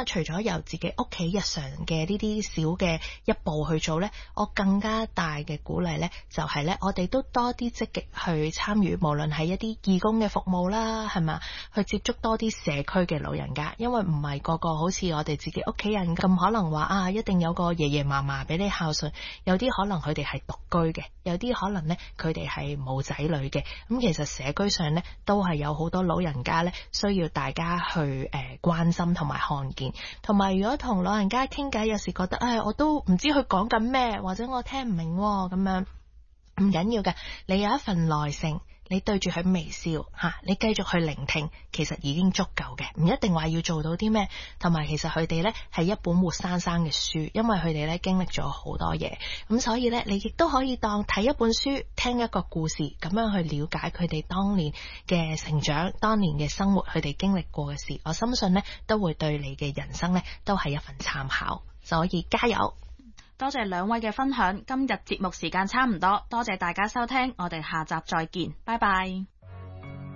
啦，除咗由自己屋企日常嘅呢啲小嘅一步去做咧，我更加大嘅鼓勵咧，就係咧，我哋都多啲積極去參與，無論係一啲義工嘅服務啦，係嘛，去接觸多啲社區嘅老人家，因為唔係個個好似我哋自己屋企人咁，可能話啊，一定有個爺爺嫲嫲俾你孝順，有啲可能佢哋係獨居嘅，有啲可能咧佢哋係冇仔女嘅，咁其實社區上咧都係有好多老人家咧需要大家去關心同埋看見，同埋如果同老人家傾偈，有時覺得我都唔知佢講緊咩，或者我聽唔明咁樣，唔緊要嘅，你有一份耐性，你對住佢微笑你繼續去聆聽，其實已經足夠嘅，唔一定話要做到啲咩。同埋其實佢哋呢係一本活生生嘅書，因為佢哋呢經歷咗好多嘢，咁所以呢，你亦都可以當睇一本書，聽一個故事，咁樣去了解佢哋當年嘅成長，當年嘅生活，佢哋經歷過嘅事，我深信呢都會對你嘅人生呢都係一份參考，所以加油！ 多謝兩位嘅分享，今日節目時間差唔多，多謝大家收聽，我哋下集再見，拜拜。